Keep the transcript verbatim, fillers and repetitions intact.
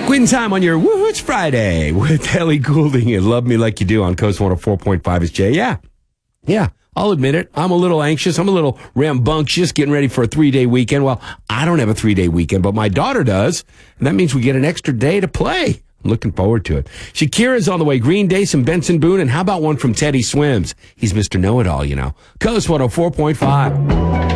Quitting time on your Woo It's Friday with Ellie Goulding and Love Me Like You Do on Coast one oh four point five is Jay. Yeah. Yeah. I'll admit it. I'm a little anxious. I'm a little rambunctious getting ready for a three-day weekend. Well, I don't have a three-day weekend, but my daughter does. And that means we get an extra day to play. I'm looking forward to it. Shakira's on the way. Green Day, some Benson Boone, and how about one from Teddy Swims? He's Mister Know-It-All, you know. Coast one oh four point five.